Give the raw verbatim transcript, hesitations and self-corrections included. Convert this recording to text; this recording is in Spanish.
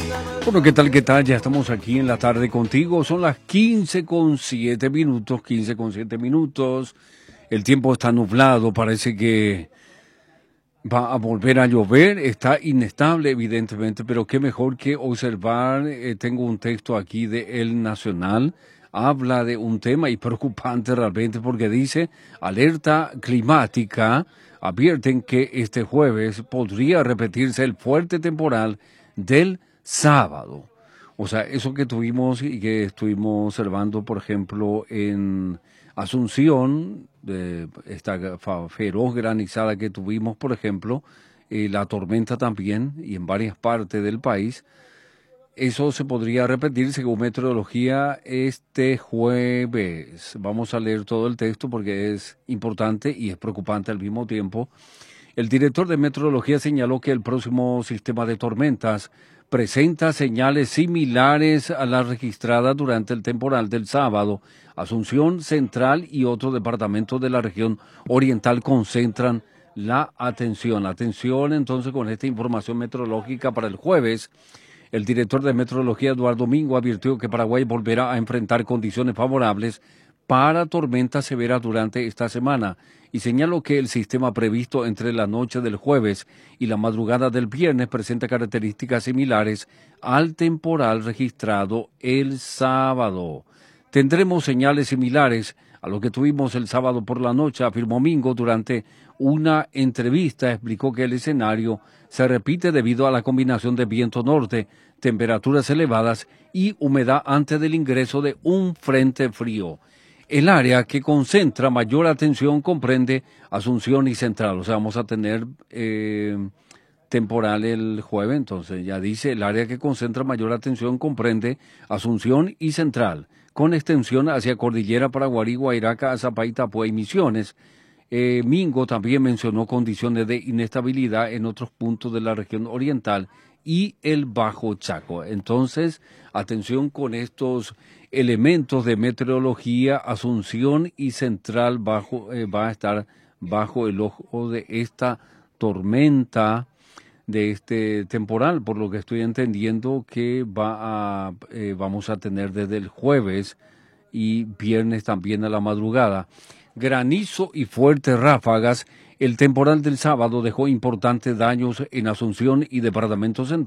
Bueno, ¿qué tal, qué tal? Ya estamos aquí en la tarde contigo. Son las quince con siete minutos, quince con siete minutos. El tiempo está nublado, parece que va a volver a llover. Está inestable, evidentemente, pero qué mejor que observar. Eh, tengo un texto aquí de El Nacional. Habla de un tema y preocupante realmente porque dice, alerta climática, advierten que este jueves podría repetirse el fuerte temporal del sábado. O sea, eso que tuvimos y que estuvimos observando, por ejemplo, en Asunción, de esta fa- feroz granizada que tuvimos, por ejemplo, eh, la tormenta también, y en varias partes del país, eso se podría repetir según meteorología este jueves. Vamos a leer todo el texto porque es importante y es preocupante al mismo tiempo. El director de meteorología señaló que el próximo sistema de tormentas presenta señales similares a las registradas durante el temporal del sábado. Asunción Central y otros departamentos de la región oriental concentran la atención. Atención entonces con esta información meteorológica para el jueves. El director de meteorología, Eduardo Mingo, advirtió que Paraguay volverá a enfrentar condiciones favorables para tormentas severas durante esta semana y señaló que el sistema previsto entre la noche del jueves y la madrugada del viernes presenta características similares al temporal registrado el sábado. Tendremos señales similares a lo que tuvimos el sábado por la noche, afirmó Mingo durante una entrevista. Explicó que el escenario se repite debido a la combinación de viento norte, temperaturas elevadas y humedad antes del ingreso de un frente frío. El área que concentra mayor atención comprende Asunción y Central. O sea, vamos a tener eh, temporal el jueves, entonces ya dice, el área que concentra mayor atención comprende Asunción y Central, con extensión hacia Cordillera Paraguarí, Guairaca, Azapay, Tapua y Misiones. Eh, Mingo también mencionó condiciones de inestabilidad en otros puntos de la región oriental y el Bajo Chaco. Entonces, atención con estos elementos de meteorología. Asunción y Central bajo, eh, va a estar bajo el ojo de esta tormenta, de este temporal, por lo que estoy entendiendo que va a, eh, vamos a tener desde el jueves y viernes también a la madrugada. Granizo y fuertes ráfagas. El temporal del sábado dejó importantes daños en Asunción y departamentos centrales.